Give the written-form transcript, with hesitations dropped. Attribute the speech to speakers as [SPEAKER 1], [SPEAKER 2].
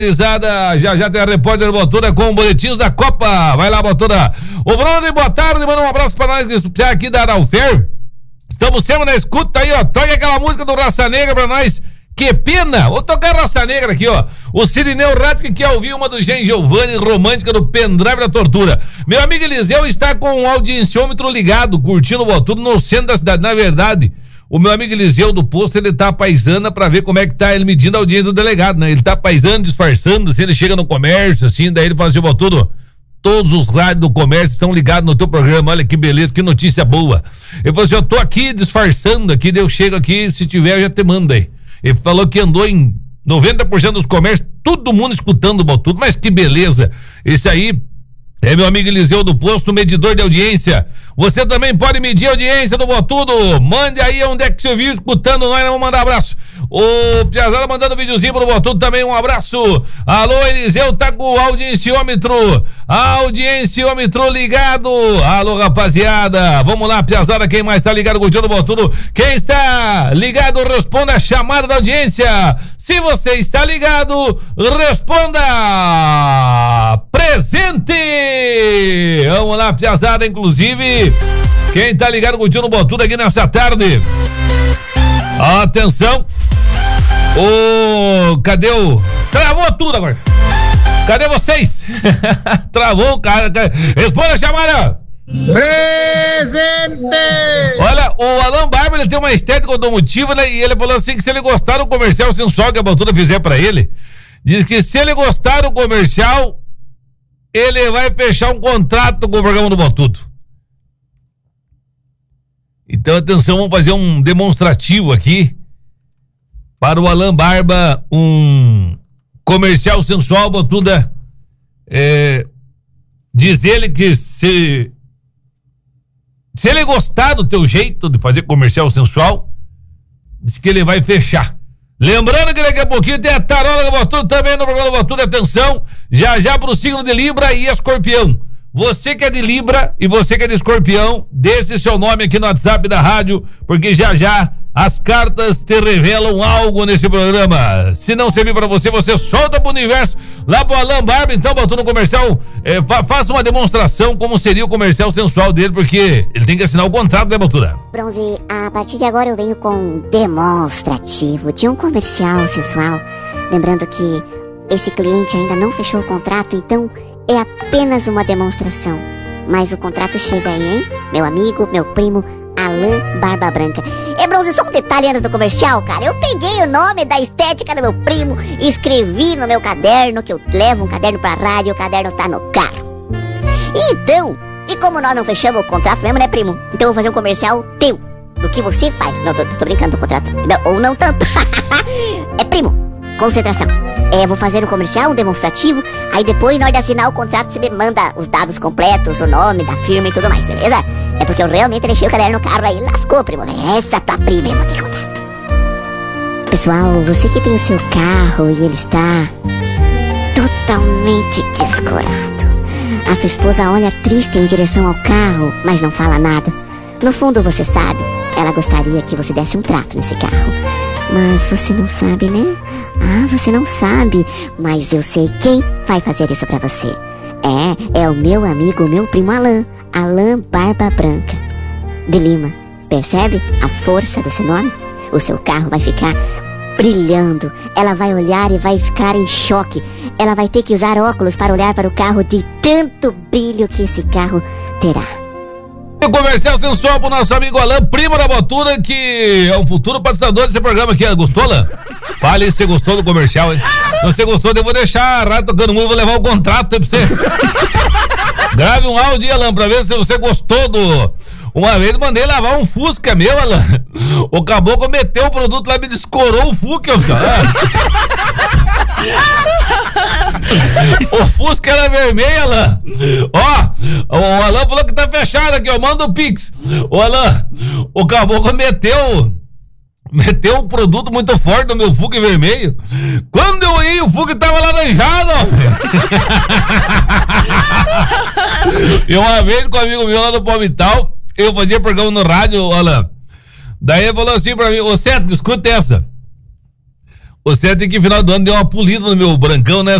[SPEAKER 1] Já já tem a repórter Botuda com boletins da Copa. Vai lá, Botuda. Ô, Bruno, boa tarde. Manda um abraço pra nós aqui da Araufer. Estamos sempre na escuta aí, ó. Toca aquela música do Raça Negra pra nós. Que pena. Vou tocar Raça Negra aqui, ó. O Sirineu Rato que quer ouvir uma do Gen Giovanni, romântica do pendrive da tortura. Meu amigo Eliseu está com o audienciômetro ligado, curtindo o Botuda no centro da cidade. Na verdade, o meu amigo Eliseu do posto, ele tá paisana pra ver como é que tá ele medindo a audiência do delegado, né? Ele tá paisando, disfarçando, assim, ele chega no comércio, assim, daí ele fala assim, Botudo, todos os rádios do comércio estão ligados no teu programa, olha que beleza, que notícia boa. Ele falou assim, eu tô aqui disfarçando aqui, daí eu chego aqui, se tiver eu já te mando aí. Ele falou que andou em 90% dos comércios, todo mundo escutando o Botudo, mas que beleza. Esse aí é meu amigo Eliseu do posto, medidor de audiência. Você também pode medir a audiência do Botudo. Mande aí onde é que você viu escutando nós, vamos mandar abraço. O Piazada mandando videozinho pro Botudo também, um abraço. Alô, Eliseu, tá com o audienciômetro ligado. Alô, rapaziada, vamos lá, Piazada, quem mais tá ligado curtindo o Botudo? Quem está ligado, responda a chamada da audiência. Se você está ligado, responda presente. Vamos lá, Piazada, inclusive quem tá ligado curtindo o Botudo aqui nessa tarde, atenção. Cadê o... Travou tudo agora. Cadê vocês? Travou, cara. Responda a chamada.
[SPEAKER 2] Presente!
[SPEAKER 1] Olha, o Alan Barba, ele tem uma estética automotiva, né? E ele falou assim que se ele gostar do comercial sensual que a Botuda fizer pra ele, diz que se ele gostar do comercial, ele vai fechar um contrato com o programa do Botudo. Então, atenção, vamos fazer um demonstrativo aqui para o Alan Barba, um comercial sensual, Botuda. Diz ele que se ele gostar do teu jeito de fazer comercial sensual, diz que ele vai fechar. Lembrando que daqui a pouquinho tem a tarola do Botuda também no programa do Botuda. Atenção, já pro signo de Libra e Escorpião. Você que é de Libra e você que é de Escorpião, deixe seu nome aqui no WhatsApp da rádio, porque já as cartas te revelam algo nesse programa. Se não servir pra você, você solta pro universo, lá pro Alan Barba. Então, botou no comercial, faça uma demonstração como seria o comercial sensual dele, porque ele tem que assinar o contrato, né, Botura?
[SPEAKER 3] Bronze, a partir de agora eu venho com um demonstrativo de um comercial sensual. Lembrando que esse cliente ainda não fechou o contrato, então é apenas uma demonstração. Mas o contrato chega aí, hein? Meu amigo, meu primo, Alan Barba Branca. Bronze, só um detalhe antes do comercial, cara. Eu peguei o nome da estética do meu primo, escrevi no meu caderno, que eu levo um caderno pra rádio, o caderno tá no carro. Então, e como nós não fechamos o contrato mesmo, né, primo? Então eu vou fazer um comercial teu, do que você faz. Não, tô brincando do contrato. Não, ou não tanto. Primo, concentração. Vou fazer um comercial, um demonstrativo, aí depois, na hora de assinar o contrato, você me manda os dados completos, o nome da firma e tudo mais, beleza? É porque eu realmente deixei o caderno no carro aí, lascou, primo. Essa tua prima, eu vou te contar. Pessoal, você que tem o seu carro e ele está totalmente descorado. A sua esposa olha triste em direção ao carro, mas não fala nada. No fundo, você sabe, ela gostaria que você desse um trato nesse carro. Mas você não sabe, né? Ah, você não sabe, mas eu sei quem vai fazer isso pra você. É o meu amigo, o meu primo Alan Barba Branca de Lima. Percebe a força desse nome? O seu carro vai ficar brilhando. Ela vai olhar e vai ficar em choque. Ela vai ter que usar óculos para olhar para o carro de tanto brilho que esse carro terá.
[SPEAKER 1] O comercial sensual pro nosso amigo Alan, primo da Botuda, que é um futuro patrocinador desse programa aqui. Gostou, Alan? Fale se você gostou do comercial, hein? Se você gostou, eu vou deixar a rádio tocando música, vou levar o contrato aí pra você. Grave um áudio, Alan, pra ver se você gostou do... Uma vez mandei lavar um Fusca meu, Alan. O caboclo meteu o produto lá e me descorou o Fusca, cara. O Fusca era vermelho, Alan. Ó, o Alan falou que tá fechado aqui, ó. Manda o Pix. Ô, Alan, o caboclo meteu um produto muito forte no meu Fusca vermelho. Quando eu ia, o Fusca tava laranjado, ó. E uma vez com um amigo meu lá no Palmital, eu fazia programa no rádio, Alan. Daí ele falou assim pra mim, ô Seto, escuta essa. Você tem que, no final do ano, deu uma polida no meu brancão, né?